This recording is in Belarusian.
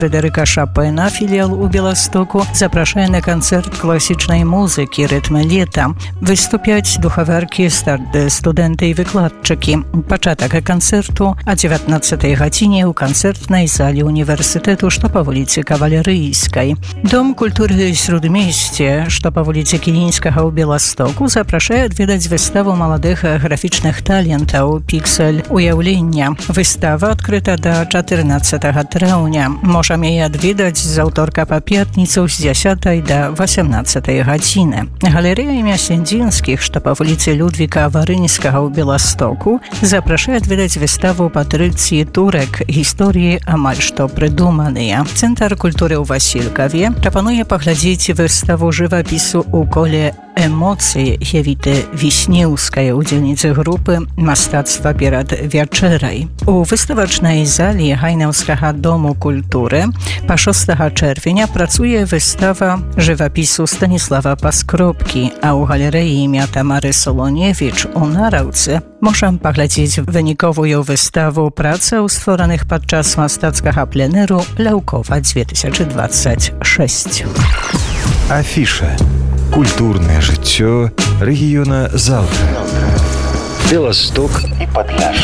Фредерика Шопена, філіал у Беластоку, запрашае на канцэрт класічнай музыкі «Рытмы лета». Выступяць духавяркі, студэнты і выкладчыкі. Пачатак канцэрту о 19 гадзіне ў канцэртнай зале універсітэту, што па вуліцы Кавалерыйскай. Дом культуры Срудмесце, што па вуліцы Кілінскага ў Беластоку, запрашае адведаць выставу маладых графічных талентаў «Піксель уяўлення». Выстава адкрыта да 14 траўня. Можам яе адведаць з аўторка па пятніцу з 10 да 18 гадзіны. Галерэя імя Сендзінскіх, што па вуліцы Людвіка Варынскага ў Беластоку, запрашае адведаць выставу Патрыцыі Турек «Гісторыі амаль што прыдуманыя». Цэнтр культуры ў Васількаве прапануе паглядзець выставу жывапісу ў коле эмоцыі Евіты Віснеўскай, удзельніцы групы «Мастацтва перад вячэрай». У выставачнай залі Гайнаўскага дому культуры па 6 чэрвеня працуе выстава жывапісу Станіслава Паскропкі, а ў галерэі імя Тамары Солоневіч у Нараўцы можам паглядзець выніковую выставу працаў, створаных падчас мастацкага пленэру Ляўкова 2026. Афіша. Культурнае жыццё рэгіёна заўтра. Беласток і Падляшша.